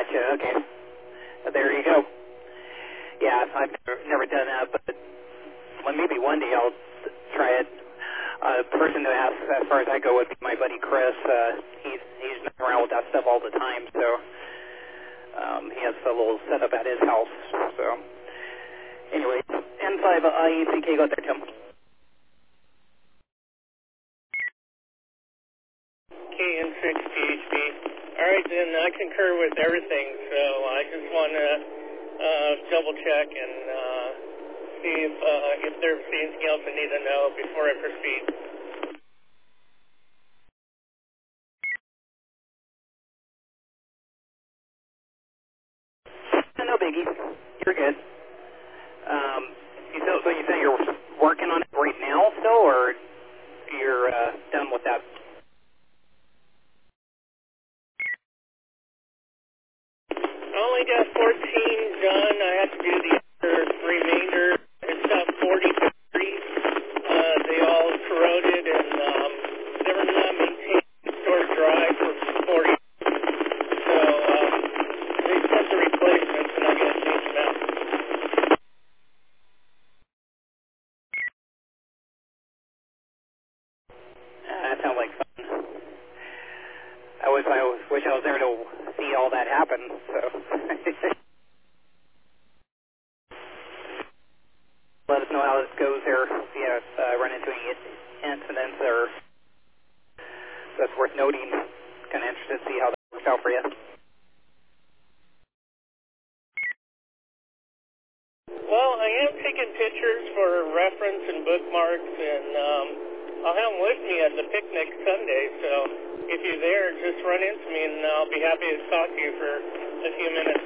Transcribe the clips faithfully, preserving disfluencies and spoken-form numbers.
Gotcha. Okay. Well, there you go. Yeah, I've never, never done that, but well, maybe one day I'll try it. Uh, the person who asks, as far as I go, would be my buddy Chris. Uh, he's he's not around with that stuff all the time, so um, he has a little setup at his house. So anyway, N five I E C K, go there, Tim. K N six P H B. All right, then I concur with everything, so I just want to uh, double check and uh, see if, uh, if there's anything else I need to know before I proceed. No biggie. You're good. Um, you so, so you say you're working on it right now still, or you're uh, done with that? I only got fourteen done. I have to do the other remainder. It's about forty batteries. Uh, they all corroded and um, they were not maintained, stored dry for forty. So um, they sent the replacements and I got to change them out. Uh, that sounds like fun. I wish I was, wish I was there to see all that happen. So let us know how this goes there. If you have, uh, run into any incidents or that's worth noting. Kind of interested to see how that works out for you. Well, I am taking pictures for reference and bookmarks, and um, I'll have them with me at the picnic Sunday, so if you're there, just run into me, and I'll be happy to talk to you for a few minutes.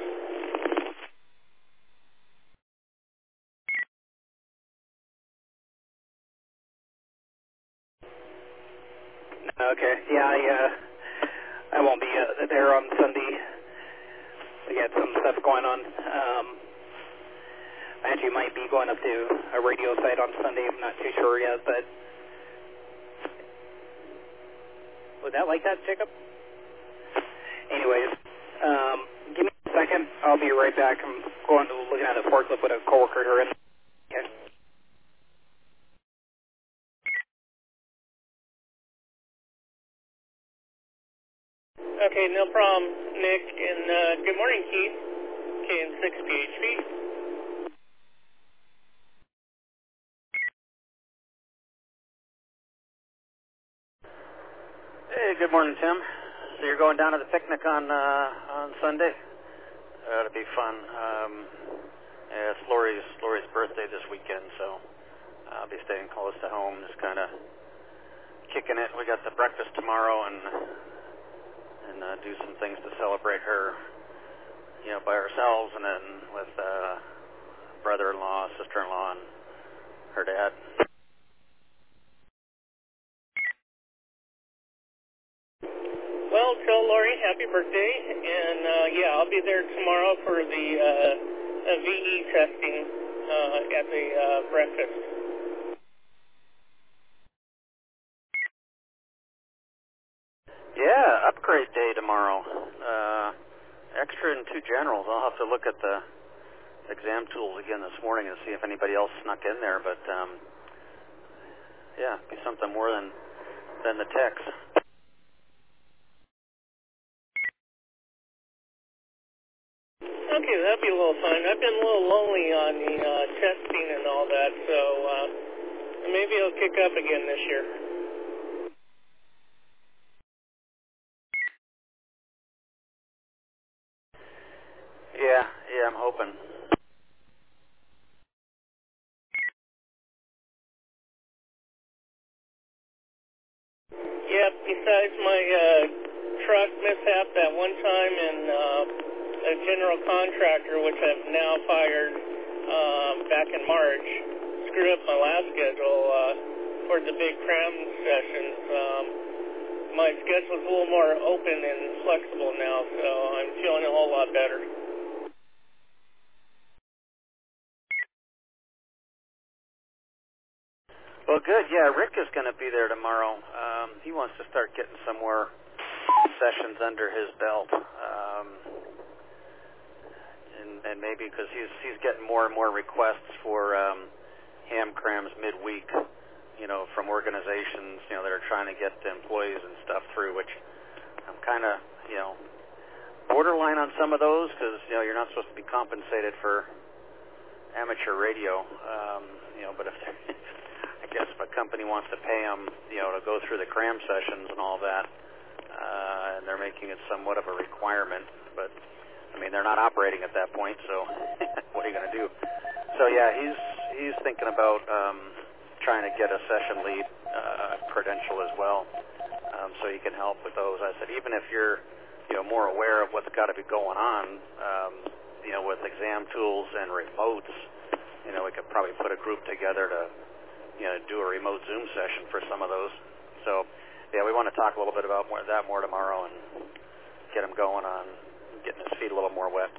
Okay. Yeah, I uh, I won't be uh, there on Sunday. We got some stuff going on. Um, I actually might be going up to a radio site on Sunday. I'm not too sure yet, but was that like that, Jacob? Anyways, um, give me a second. I'll be right back. I'm going to looking at a forklift with a coworker here. Okay. Okay, no problem, Nick, and uh, good morning, Keith, K N six P H B. Hey, good morning, Tim. So you're going down to the picnic on uh, on Sunday? That'll be fun. Um, yeah, it's Lori's Lori's birthday this weekend, so I'll be staying close to home, just kind of kicking it. We got the breakfast tomorrow, and and uh, do some things to celebrate her, you know, by ourselves, and then with uh, brother-in-law, sister-in-law, and her dad. Well, tell Lori happy birthday, and uh, yeah, I'll be there tomorrow for the uh, uh, V E testing uh, at the uh, breakfast. Yeah, upgrade day tomorrow. Uh, extra and two generals. I'll have to look at the exam tools again this morning and see if anybody else snuck in there, but um, yeah, be something more than than the techs. Okay, that'd be a little fun. I've been a little lonely on the uh, testing and all that, so uh, maybe it'll kick up again this year. Yeah, yeah, I'm hoping. Yeah, besides my uh, truck mishap that one time and uh, a general contractor, which I've now fired um, back in March, screwed up my last schedule uh, for the big cram sessions. Um, my schedule's a little more open and flexible now, so I'm feeling a whole lot better. Well, good. Yeah, Rick is going to be there tomorrow. Um, he wants to start getting some more sessions under his belt. Um, and maybe because he's he's getting more and more requests for um, ham crams midweek, you know, from organizations, you know, that are trying to get the employees and stuff through, which I'm kind of, you know, borderline on some of those because, you know, you're not supposed to be compensated for amateur radio, um, you know, but if I guess if a company wants to pay them, you know, to go through the cram sessions and all that, uh, and they're making it somewhat of a requirement, but I mean, they're not operating at that point, so what are you going to do? So yeah, he's he's thinking about um, trying to get a session lead uh, credential as well, um, so he can help with those. I said, even if you're, you know, more aware of what's got to be going on, um, you know, with exam tools and remotes, you know, we could probably put a group together to, you know, do a remote Zoom session for some of those. So yeah, we want to talk a little bit about more, that more tomorrow and get him going on getting his feet a little more wet.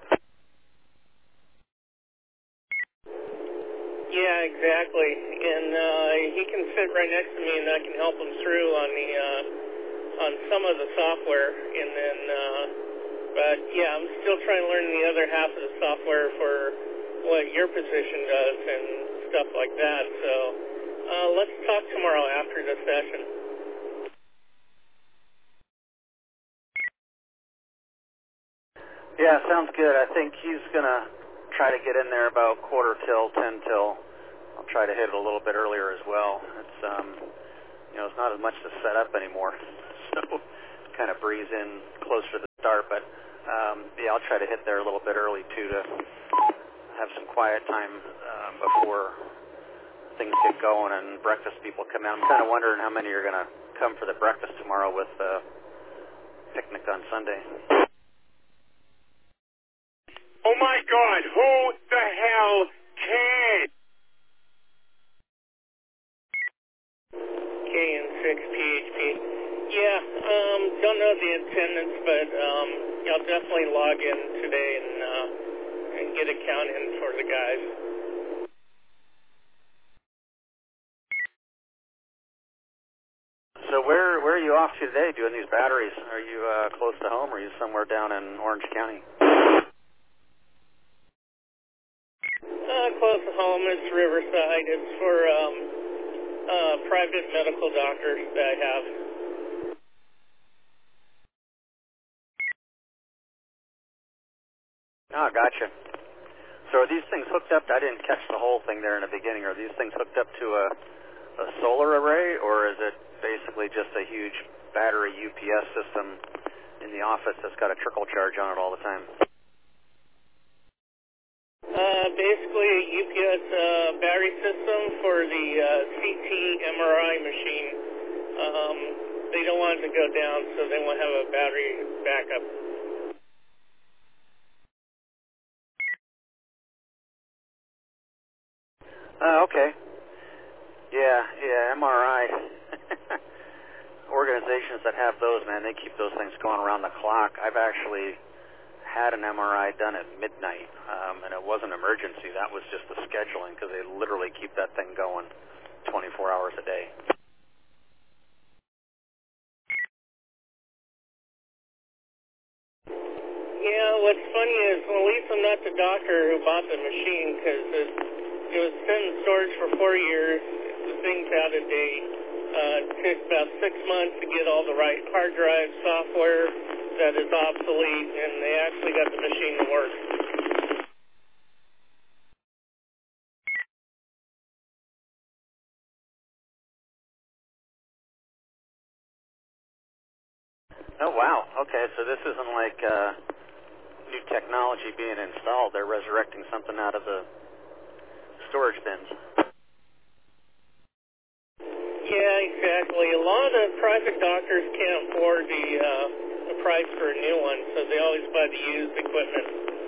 Yeah, exactly. And uh, he can sit right next to me, and I can help him through on the uh, on some of the software. And then, uh, but yeah, I'm still trying to learn the other half of the software for what your position does and stuff like that. So uh, let's talk tomorrow after the session. Yeah, sounds good. I think he's going to try to get in there about quarter till, ten till. I'll try to hit it a little bit earlier as well. It's, um, you know, it's not as much to set up anymore, so kind of breeze in closer to the start. But, um, yeah, I'll try to hit there a little bit early, too, to have some quiet time um, before things get going and breakfast people come out. I'm kind of wondering how many are going to come for the breakfast tomorrow with the picnic on Sunday. Oh my God, who the hell cares? K N six P H P. Yeah, um, don't know the attendance, but um, I'll definitely log in today and, uh, and get a count in for the guys. So where where are you off to today doing these batteries? Are you uh, close to home or are you somewhere down in Orange County? Uh, close to home. It's Riverside. It's for um, uh, private medical doctors that I have. Oh, gotcha. So are these things hooked up? I didn't catch the whole thing there in the beginning. Are these things hooked up to a, a solar array, or is it basically just a huge battery U P S system in the office that's got a trickle charge on it all the time? Uh, basically a U P S uh, battery system for the uh, C T M R I machine. Um, they don't want it to go down, so they want to have a battery backup. Oh, okay. Yeah, yeah, M R I. Organizations that have those, man, they keep those things going around the clock. I've actually had an M R I done at midnight, um, and it wasn't an emergency. That was just the scheduling, because they literally keep that thing going twenty-four hours a day. Yeah, what's funny is, well, at least I'm not the doctor who bought the machine, because it, it was sitting in storage for four years. The thing's out of date. Uh, it took about six months to get all the right hard drive software that is obsolete, and they actually got the machine to work. Oh, wow. Okay, so this isn't like uh, new technology being installed. They're resurrecting something out of the storage bins. Yeah, exactly. A lot of the private doctors can't afford the, uh, the price for a new one, so they always buy the used equipment.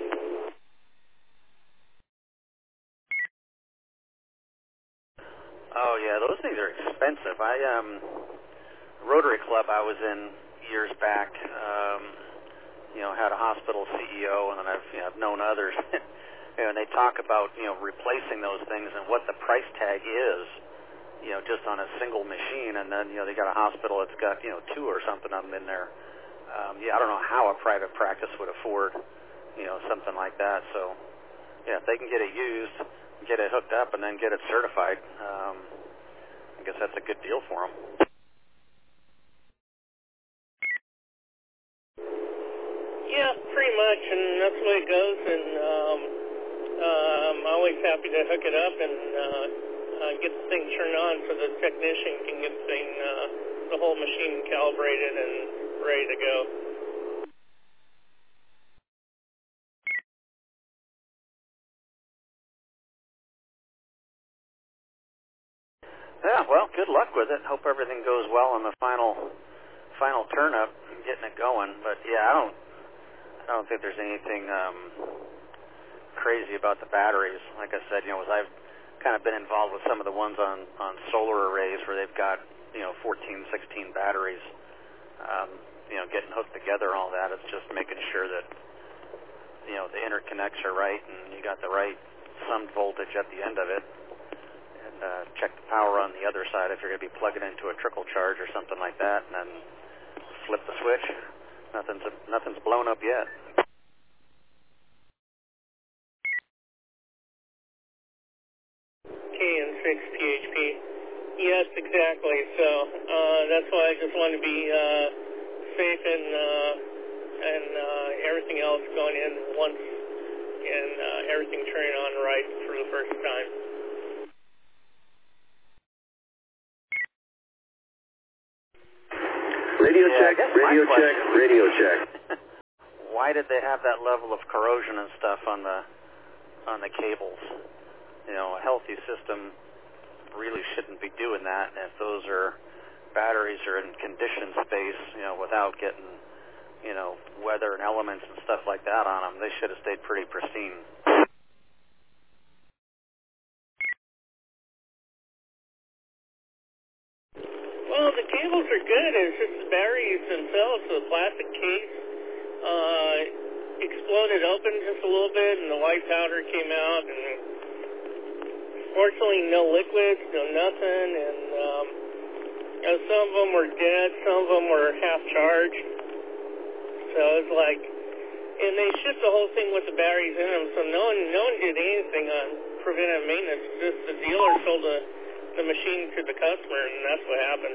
Oh, yeah, those things are expensive. I, um, Rotary Club I was in years back, um, you know, had a hospital C E O, and then I've, you know, I've known others, you know, and they talk about, you know, replacing those things and what the price tag is, you know, just on a single machine, and then, you know, they got a hospital that's got, you know, two or something of them in there. Um, yeah, I don't know how a private practice would afford, you know, something like that, so yeah, if they can get it used, get it hooked up, and then get it certified, um, I guess that's a good deal for them. Yeah, pretty much, and that's the way it goes, and um, uh, I'm always happy to hook it up and uh, uh, get the thing turned on so the technician can get the thing, uh, the whole machine calibrated and ready to go. Yeah, well, good luck with it. Hope everything goes well on the final final turn up, getting it going. But yeah, I don't I don't think there's anything um, crazy about the batteries. Like I said, you know, as I've kind of been involved with some of the ones on on solar arrays where they've got, you know, fourteen, sixteen batteries, um, you know, getting hooked together and all that. It's just making sure that, you know, the interconnects are right and you got the right summed voltage at the end of it. Uh, check the power on the other side if you're going to be plugging into a trickle charge or something like that, and then flip the switch. Nothing's nothing's blown up yet. K N six P H P. Yes, exactly. So uh, that's why I just want to be uh, safe and uh, and uh, everything else going in once and uh, everything turning on right for the first time. Radio yeah, check, radio check, radio check. Why did they have that level of corrosion and stuff on the on the cables? You know, a healthy system really shouldn't be doing that. And if those are batteries are in conditioned space, you know, without getting, you know, weather and elements and stuff like that on them, they should have stayed pretty pristine. Well, the cables are good. It's just the batteries themselves, the plastic case uh, exploded open just a little bit, and the white powder came out, and fortunately no liquids, no nothing, and um, you know, some of them were dead, some of them were half charged. So it's like, and they shipped the whole thing with the batteries in them, so no one, no one did anything on preventive maintenance. Just the dealer sold the, the machine to the customer, and that's what happened.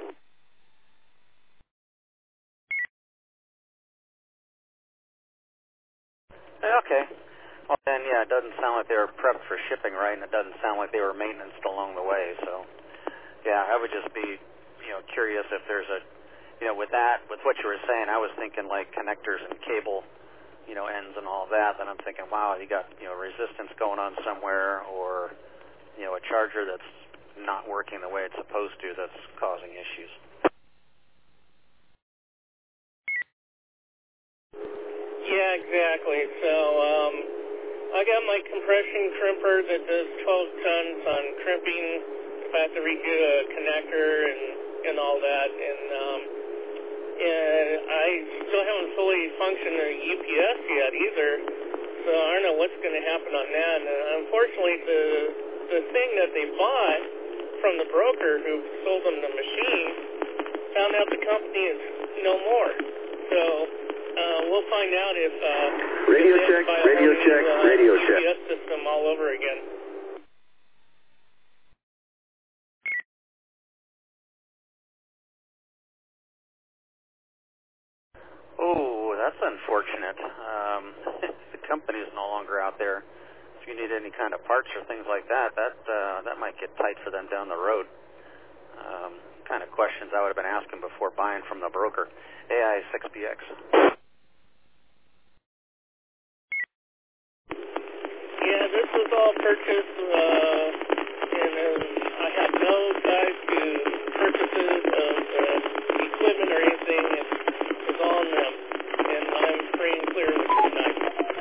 Okay. Well, then, yeah, it doesn't sound like they were prepped for shipping right, and it doesn't sound like they were maintenance along the way. So, yeah, I would just be, you know, curious if there's a, you know, with that, with what you were saying, I was thinking like connectors and cable, you know, ends and all that. Then I'm thinking, wow, you got, you know, resistance going on somewhere, or, you know, a charger that's not working the way it's supposed to that's causing issues. Yeah, exactly. So um, I got my compression crimper that does twelve tons on crimping. If I have to redo a connector and, and all that, and um, and I still haven't fully functioned the U P S yet either. So I don't know what's going to happen on that. And unfortunately, the the thing that they bought from the broker who sold them the machine found out the company is no more. So. Uh, we'll find out if uh, radio if check, buy a radio whole check, new, uh, radio U P S check system all over again. Oh, that's unfortunate. Um, the company's no longer out there. If you need any kind of parts or things like that, that uh, that might get tight for them down the road. Um, kind of questions I would have been asking before buying from the broker. A I six B X. Yeah, this was all purchased, uh, and uh, I have no ties to purchases of uh, equipment or anything. It's, it's all on them, and I'm free and clear with you tonight.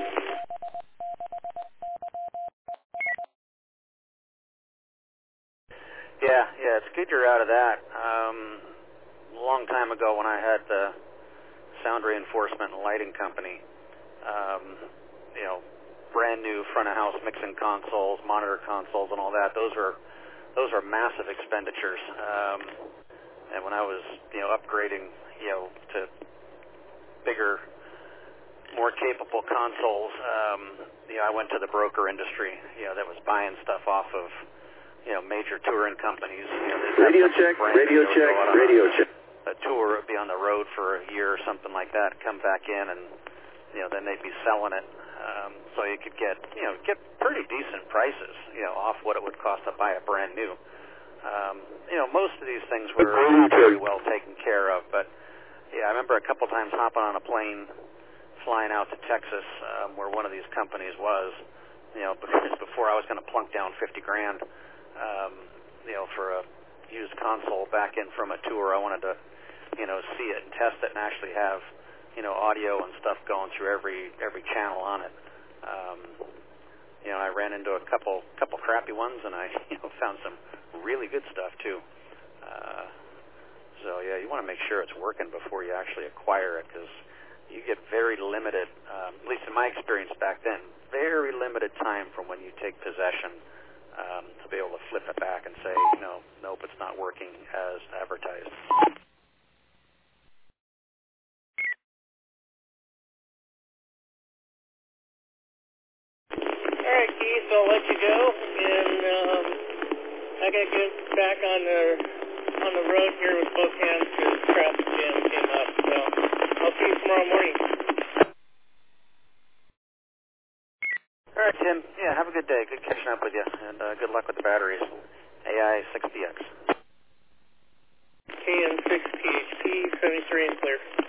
Yeah, yeah, it's good you're out of that. Um, a long time ago when I had the sound reinforcement and lighting company, um, you know, brand new front of house mixing consoles, monitor consoles, and all that. Those are those are massive expenditures. Um, and when I was, you know, upgrading, you know, to bigger, more capable consoles, um, you know, I went to the broker industry, you know, that was buying stuff off of, you know, major touring companies. You know, radio check, radio check, radio check. A tour would be on the road for a year or something like that, come back in, and, you know, then they'd be selling it. Um, so you could get, you know, get pretty decent prices, you know, off what it would cost to buy a brand new. Um, you know, most of these things were not very well taken care of, but, yeah, I remember a couple times hopping on a plane, flying out to Texas, um, where one of these companies was, you know, because before I was going to plunk down fifty grand, um, you know, for a used console back in from a tour. I wanted to, you know, see it and test it and actually have, you know, audio and stuff going through every every channel on it. Um, you know, I ran into a couple couple crappy ones, and I, you know, found some really good stuff too. Uh, so yeah, you want to make sure it's working before you actually acquire it, because you get very limited, um, at least in my experience back then, very limited time from when you take possession um, to be able to flip it back and say, no, nope, it's not working as advertised. All right, Keith, I'll let you go, and um, I got to get back on the on the road here with both hands because traffic jam came up. So I'll see you tomorrow morning. All right, Tim. Yeah, have a good day. Good catching up with you, and uh, good luck with the batteries. A I six D X. K N six P H P seventy-three and clear.